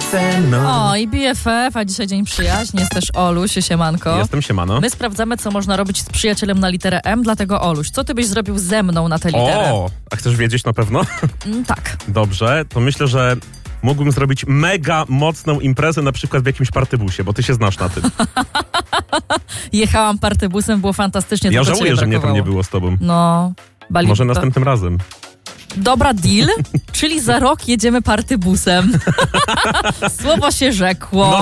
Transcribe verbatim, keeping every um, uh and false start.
ze mną. O, i B F F, a dzisiaj Dzień Przyjaźni, jest też Oluś, siemanko. Jestem, siemano. My sprawdzamy, co można robić z przyjacielem na literę M, dlatego Oluś, co ty byś zrobił ze mną na tę literę? O, a chcesz wiedzieć na pewno? Mm, tak. Dobrze, to myślę, że mógłbym zrobić mega mocną imprezę, na przykład w jakimś partybusie, bo ty się znasz na tym. Jechałam partybusem, było fantastycznie. Ja tylko żałuję, ciebie że mnie tam brakowało. nie było z tobą. No, bali... Może to- następnym razem. Dobra, deal, czyli za rok jedziemy partybusem. Słowo się rzekło. No